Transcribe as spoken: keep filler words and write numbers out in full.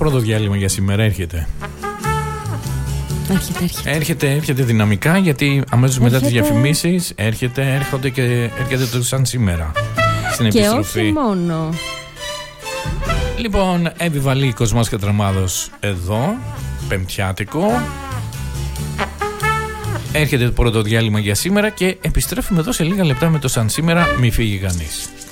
πρώτο διάλειμμα για σήμερα έρχεται. Έρχεται, έρχεται. Έρχεται, έρχεται δυναμικά, γιατί αμέσως μετά τις διαφημίσεις έρχεται, έρχονται και έρχεται το σαν σήμερα. Στην και επιστροφή. όχι μόνο. Λοιπόν, Εύη Βαλή, Κοσμάς Κατραμάδος εδώ, πεμπτιάτικο. Έρχεται το πρώτο διάλειμμα για σήμερα και επιστρέφουμε εδώ σε λίγα λεπτά με το σαν σήμερα. Μη φύγει κανείς.